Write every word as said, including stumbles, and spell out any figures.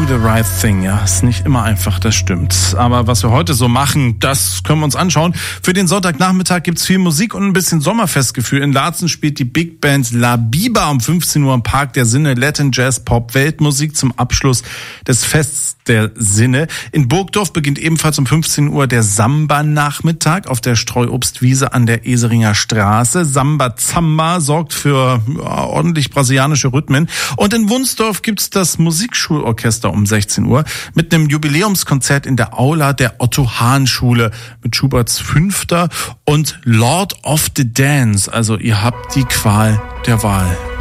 the right thing. Ja, ist nicht immer einfach, das stimmt. Aber was wir heute so machen, das können wir uns anschauen. Für den Sonntagnachmittag gibt's viel Musik und ein bisschen Sommerfestgefühl. In Laatzen spielt die Big Band La Biba um fünfzehn Uhr im Park der Sinne. Latin, Jazz, Pop, Weltmusik zum Abschluss des Fests der Sinne. In Burgdorf beginnt ebenfalls um fünfzehn Uhr der Samba-Nachmittag auf der Streuobstwiese an der Eseringer Straße. Samba Zamba sorgt für ja, ordentlich brasilianische Rhythmen. Und in Wunsdorf gibt's das Musikschulorchester um sechzehn Uhr mit einem Jubiläumskonzert in der Aula der Otto-Hahn-Schule mit Schuberts Fünfter und Lord of the Dance. Also ihr habt die Qual der Wahl.